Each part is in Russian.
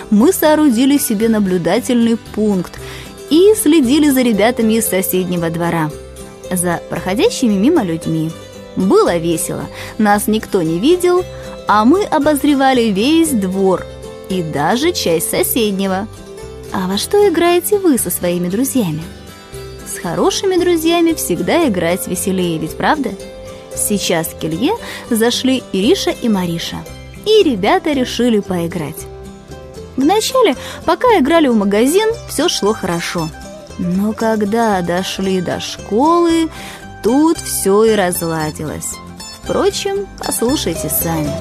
мы соорудили себе наблюдательный пункт и следили за ребятами из соседнего двора, за проходящими мимо людьми. Было весело, нас никто не видел, а мы обозревали весь двор и даже часть соседнего. А во что играете вы со своими друзьями? С хорошими друзьями всегда играть веселее, ведь правда? Сейчас к Илье зашли Ириша и Мариша, и ребята решили поиграть. Вначале, пока играли в магазин, все шло хорошо. Но когда дошли до школы, тут все и разладилось. Впрочем, послушайте сами.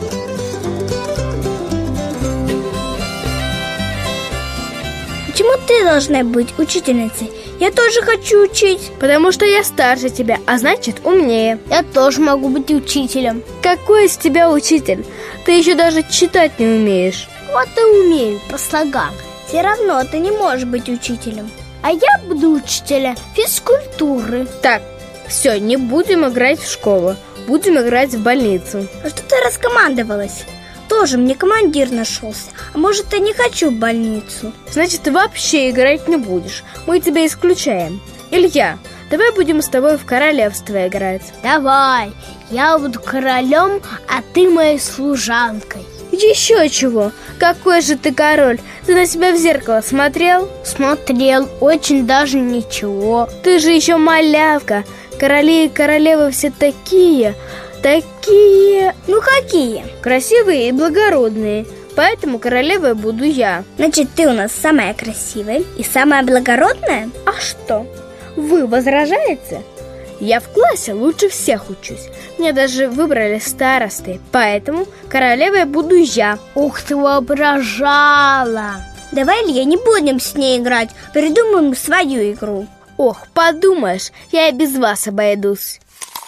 Почему ты должна быть учительницей? Я тоже хочу учить. Потому что я старше тебя, а значит умнее. Я тоже могу быть учителем. Какой из тебя учитель? Ты еще даже читать не умеешь. Вот и умею, по слогам. Все равно ты не можешь быть учителем. А я буду учителем физкультуры. Так, все, не будем играть в школу. Будем играть в больницу. А что ты раскомандовалась? Тоже мне командир нашелся. А может, я не хочу в больницу? Значит, ты вообще играть не будешь. Мы тебя исключаем. Илья, давай будем с тобой в королевство играть. Давай, я буду королем, а ты моей служанкой. Еще чего? Какой же ты король? Ты на себя в зеркало смотрел? Смотрел, очень даже ничего. Ты же еще малявка. Короли и королевы все такие... Ну какие? Красивые и благородные. Поэтому королевой буду я. Значит, ты у нас самая красивая и самая благородная? А что? Вы возражаете? Я в классе лучше всех учусь. Меня даже выбрали старостой. Поэтому королевой буду я. Ух ты, воображала! Давай, Илья, не будем с ней играть. Придумаем свою игру. Ох, подумаешь, я и без вас обойдусь.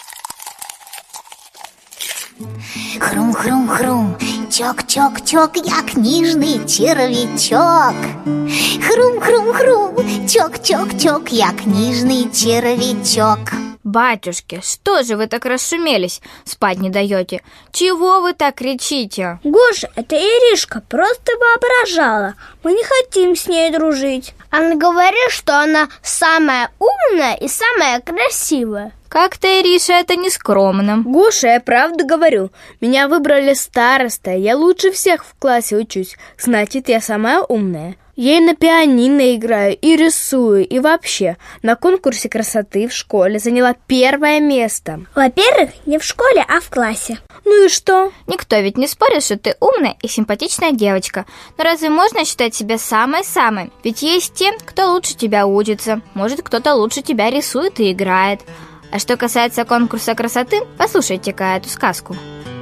Хрум-хрум-хрум, чок-чок-чок, я книжный червячок. Хрум-хрум-хрум, чок-чок-чок, я книжный червячок. Батюшки, что же вы так расшумелись? Спать не даете? Чего вы так кричите? Гоша, это Иришка просто воображала. Мы не хотим с ней дружить. Она говорит, что она самая умная и самая красивая. Как-то, Ириша, это нескромно. Гоша, я правду говорю. Меня выбрали старостой. Я лучше всех в классе учусь. Значит, я самая умная. Я и на пианино играю, и рисую, и вообще на конкурсе красоты в школе заняла первое место. Во-первых, не в школе, а в классе. Ну и что? Никто ведь не спорит, что ты умная и симпатичная девочка. Но разве можно считать себя самой-самой? Ведь есть те, кто лучше тебя учится. Может, кто-то лучше тебя рисует и играет. А что касается конкурса красоты, послушайте-ка эту сказку.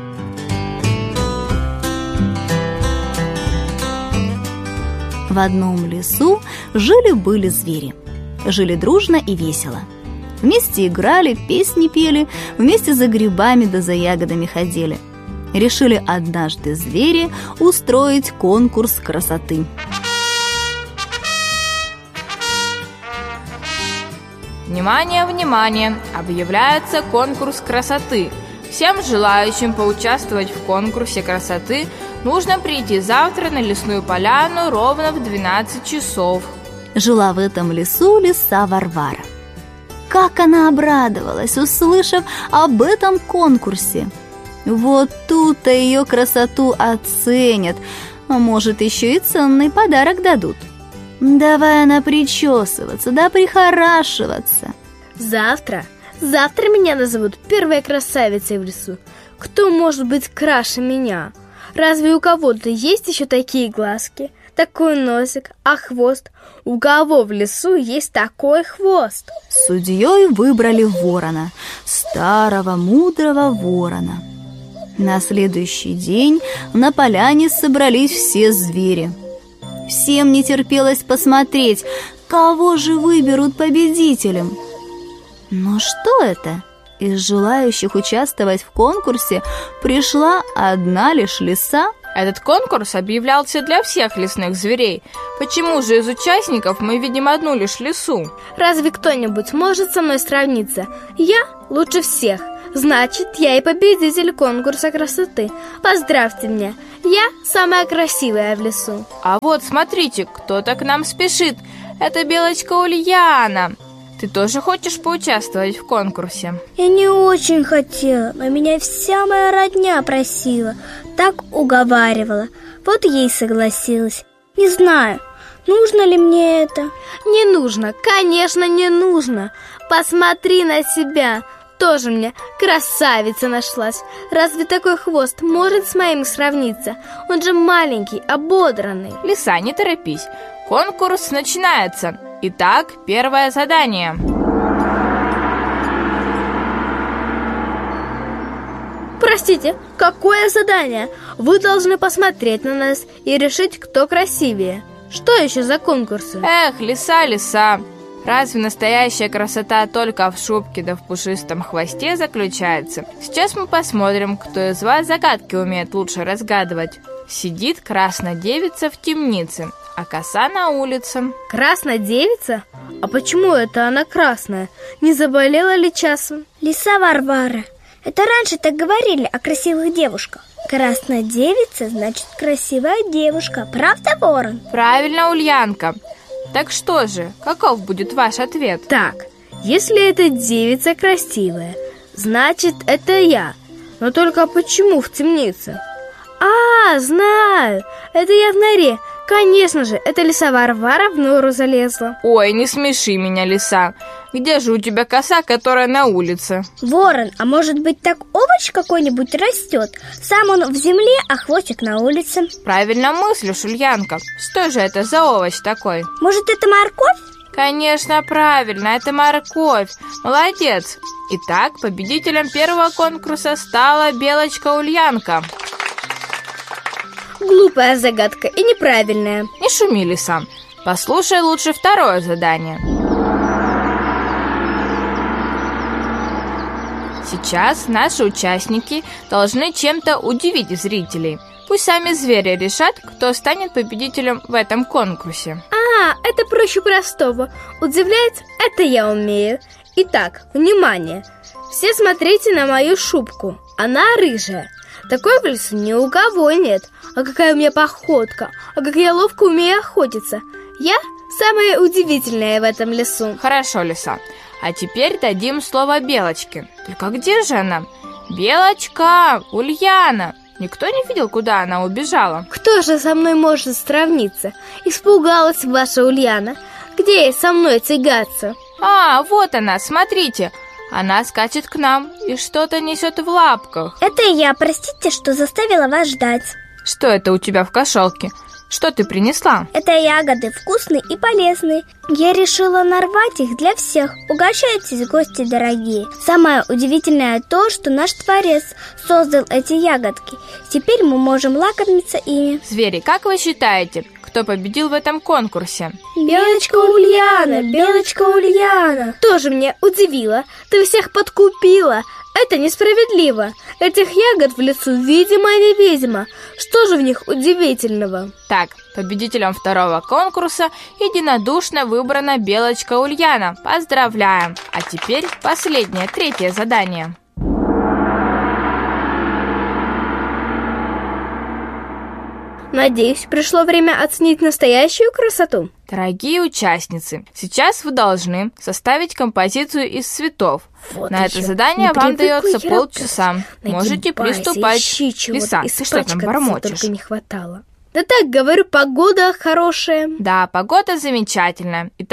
В одном лесу жили-были звери. Жили дружно и весело. Вместе играли, песни пели, вместе за грибами да за ягодами ходили. Решили однажды звери устроить конкурс красоты. Внимание, внимание! Объявляется конкурс красоты. Всем желающим поучаствовать в конкурсе красоты нужно прийти завтра на лесную поляну ровно в 12 часов. Жила в этом лесу лиса Варвара. Как она обрадовалась, услышав об этом конкурсе! Вот тут-то ее красоту оценят, а может, еще и ценный подарок дадут. Давай она причесываться, да прихорашиваться. Завтра меня назовут первой красавицей в лесу. Кто может быть краше меня? Разве у кого-то есть еще такие глазки, такой носик, а хвост? У кого в лесу есть такой хвост? Судьей выбрали ворона, старого мудрого ворона. На следующий день на поляне собрались все звери. Всем не терпелось посмотреть, кого же выберут победителем. Но что это? Из желающих участвовать в конкурсе пришла одна лишь лиса. Этот конкурс объявлялся для всех лесных зверей. Почему же из участников мы видим одну лишь лису? Разве кто-нибудь может со мной сравниться? Я лучше всех. Значит, я и победитель конкурса красоты. Поздравьте меня, я самая красивая в лесу. А вот смотрите, кто-то к нам спешит. Это белочка Ульяна. Ты тоже хочешь поучаствовать в конкурсе? Я не очень хотела, но меня вся моя родня просила. Так уговаривала. Вот ей согласилась. Не знаю, нужно ли мне это? Не нужно, конечно, не нужно. Посмотри на себя. Тоже мне красавица нашлась. Разве такой хвост может с моим сравниться? Он же маленький, ободранный. Лиса, не торопись. Конкурс начинается. Итак, первое задание. Простите, какое задание? Вы должны посмотреть на нас и решить, кто красивее. Что еще за конкурсы? Эх, лиса, лиса. Разве настоящая красота только в шубке да в пушистом хвосте заключается? Сейчас мы посмотрим, кто из вас загадки умеет лучше разгадывать. Сидит красная девица в темнице, а коса на улице. Красная девица? А почему это она красная? Не заболела ли часом? Лиса Варвара. Это раньше так говорили о красивых девушках. Красная девица значит красивая девушка. Правда, Ворон? Правильно, Ульянка. Так что же, каков будет ваш ответ? Так, если эта девица красивая, значит, это я. Но только почему в темнице? А, знаю, это я в норе. Конечно же, это лиса Варвара в нору залезла. Ой, не смеши меня, лиса. Где же у тебя коса, которая на улице? Ворон, а может быть так овощ какой-нибудь растет? Сам он в земле, а хвостик на улице. Правильно мыслишь, Ульянка. Что же это за овощ такой? Может, это морковь? Конечно, правильно, это морковь. Молодец. Итак, победителем первого конкурса стала белочка Ульянка. Глупая загадка и неправильная. Не шуми, лиса. Послушай лучше второе задание. Сейчас наши участники должны чем-то удивить зрителей. Пусть сами звери решат, кто станет победителем в этом конкурсе. А, это проще простого. Удивлять это я умею. Итак, внимание. Все смотрите на мою шубку. Она рыжая. Такой в лесу ни у кого нет. А какая у меня походка, а как я ловко умею охотиться. Я самая удивительная в этом лесу. Хорошо, лиса. А теперь дадим слово белочке. Только где же она? Белочка! Ульяна! Никто не видел, куда она убежала? Кто же со мной может сравниться? Испугалась ваша Ульяна. Где ей со мной тягаться? А, вот она, смотрите. Она скачет к нам и что-то несет в лапках. Это я, простите, что заставила вас ждать. Что это у тебя в кошелке? Что ты принесла? Это ягоды вкусные и полезные. Я решила нарвать их для всех. Угощайтесь, гости дорогие. Самое удивительное то, что наш Творец создал эти ягодки. Теперь мы можем лакомиться ими. Звери, как вы считаете, кто победил в этом конкурсе? Белочка Ульяна, белочка Ульяна. Тоже мне удивила. Ты всех подкупила. Это несправедливо. Этих ягод в лесу видимо-невидимо. Что же в них удивительного? Так, победителем второго конкурса единодушно выбрана белочка Ульяна. Поздравляем! А теперь последнее, третье задание. Надеюсь, пришло время оценить настоящую красоту. Дорогие участницы, сейчас вы должны составить композицию из цветов. Вот на это еще. задание вам дается полчаса. Нагибайся, Можете приступать. Лиса, ты что там бормочешь? Только не хватало. Да так, говорю, погода хорошая. Да, погода замечательная.